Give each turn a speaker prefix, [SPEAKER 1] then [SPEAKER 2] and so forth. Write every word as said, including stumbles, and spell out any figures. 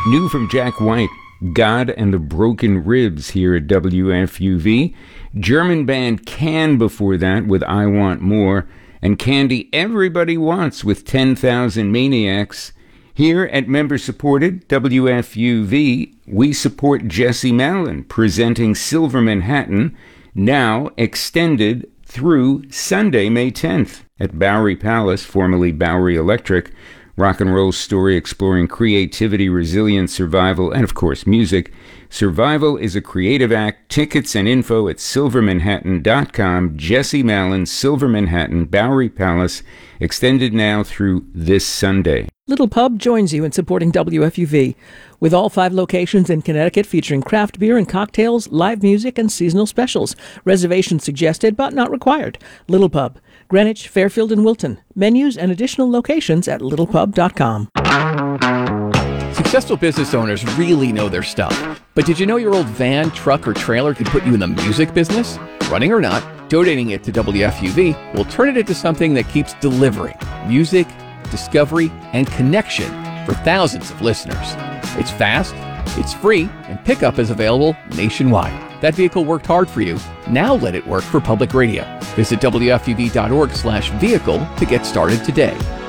[SPEAKER 1] New from Jack White, God and the Broken Ribs here at W F U V. German band Can before that with I Want More. And Candy Everybody Wants with ten thousand Maniacs. Here at member-supported W F U V, we support Jesse Malin presenting Silver Manhattan, now extended through Sunday, May tenth at Bowery Palace, formerly Bowery Electric. Rock and roll story exploring creativity, resilience, survival, and of course music. Survival is a creative act. Tickets and info at silver manhattan dot com. Jesse Malin, Silver Manhattan, Bowery Palace, extended now through this Sunday.
[SPEAKER 2] Little Pub joins you in supporting W F U V, with all five locations in Connecticut featuring craft beer and cocktails, live music, and seasonal specials. Reservations suggested but not required. Little Pub, Greenwich, Fairfield, and Wilton. Menus and additional locations at little pub dot com.
[SPEAKER 3] Successful business owners really know their stuff. But did you know your old van, truck, or trailer could put you in the music business? Running or not, donating it to W F U V will turn it into something that keeps delivering music, discovery, and connection for thousands of listeners. It's fast, it's free, and pickup is available nationwide. That vehicle worked hard for you. Now let it work for public radio. Visit W F U V dot org slash vehicle to get started today.